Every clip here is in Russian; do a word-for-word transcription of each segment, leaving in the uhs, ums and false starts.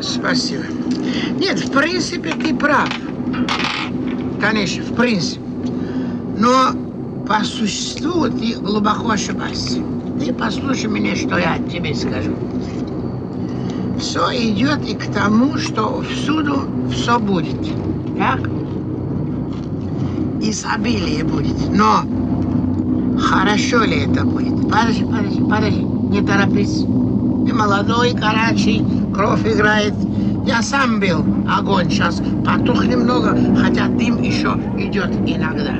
Спасибо. Нет, в принципе, ты прав. Конечно, в принципе. Но по существу ты глубоко ошибаешься. Ты послушай меня, что я тебе скажу. Все идет и к тому, что всюду все будет. Так? Изобилие будет. Но хорошо ли это будет? Подожди, подожди, подожди. Не торопись. Ты молодой, горячий, кровь играет. Я сам был огонь, сейчас потух немного, хотя дым еще идет иногда.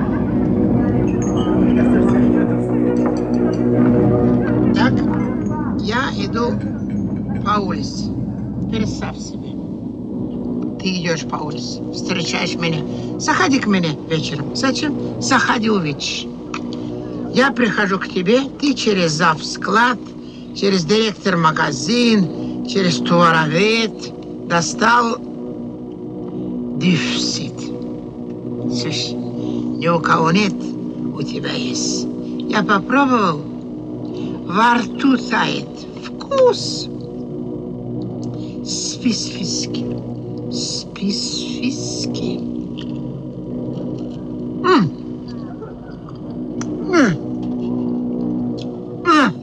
Так, я иду по улице. Представь себе. Ты идешь по улице, встречаешь меня. Заходи к мне вечером. Зачем? Заходи, увидишь. Я прихожу к тебе, ты через завсклад, через директор магазин, через товаровед достал дефицит. Слушай, ни у кого нет, у тебя есть. Я попробовал, во рту тает вкус специфический. Специфический. М. М. М.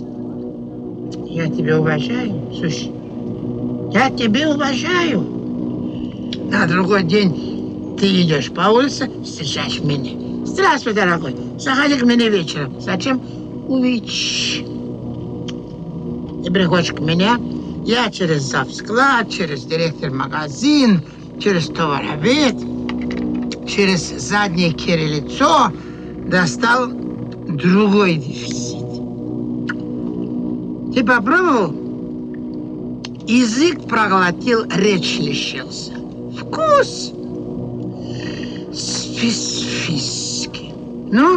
Я тебя уважаю, слушай. Я тебя уважаю. На другой день ты идешь по улице, встречаешь меня. Здравствуй, дорогой. Заходи к мне вечером. Зачем? Увидишь. Ты приходишь к мне, я через завсклад, через директор магазин, через товаровед, через заднее кириллицо достал другой дефицит. Ты попробовал? Язык проглотил, речь лишился. Вкус специфический. Ну?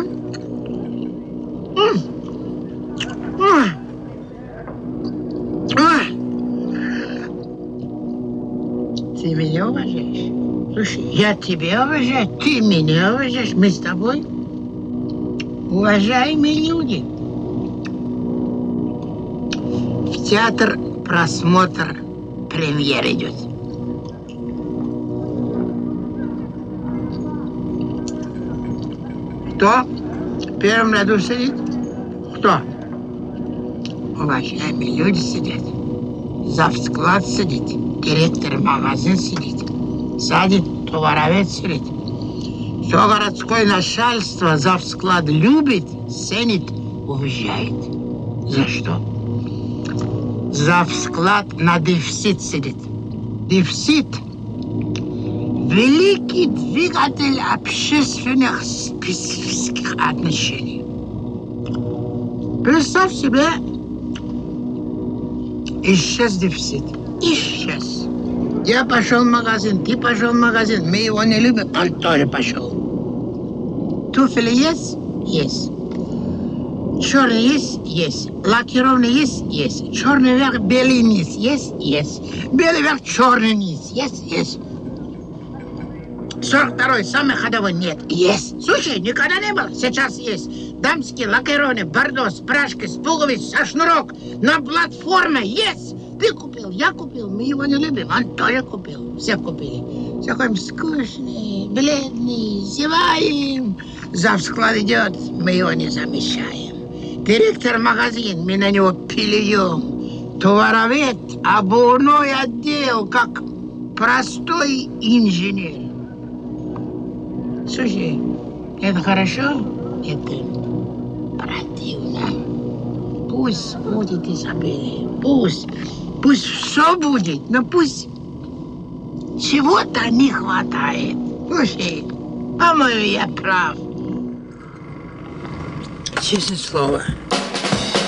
М. Ой. Ой. Ты меня уважаешь? Слушай, я тебя уважаю, ты меня уважаешь. Мы с тобой уважаемые люди. В театр просмотр премьер идет. Кто в первом ряду сидит? Кто? Уважаемые люди сидят. Завсклад сидит. Директор магазин сидит. Сзади товаровед сидит. Все городское начальство завсклад любит, ценит, уважает. За что? Завсклад на дефицит сидит. Дефицит – великий двигатель общественных специфических отношений. Представь себе, исчез дефицит. Исчез. Я пошел в магазин, ты пошел в магазин. Мы его не любим, он тоже пошел. Туфли есть? Есть. Черный есть? Есть. Лакированный есть? Есть. Черный верх, белый низ есть? Есть. Белый верх, черный низ есть? Есть. сорок второй, самый ходовой? Нет. Есть. Слушай, никогда не было. Сейчас есть. Дамские лакированные, бордо, с пряжкой, с пуговиц, со шнурок. На платформе есть. Ты купил, я купил. Мы его не любим. Он тоже купил. Все купили. Такой скучный, бледный, зеваем. Завсклад идет, мы его не замечаем. Директор магазин, мы на него плюем. Товаровед, обувной отдел, как простой инженер. Слушай, это хорошо? Это противно. Пусть будет изобилие, пусть, пусть все будет, но пусть чего-то не хватает. Слушай, по-моему, я прав. Честное слово.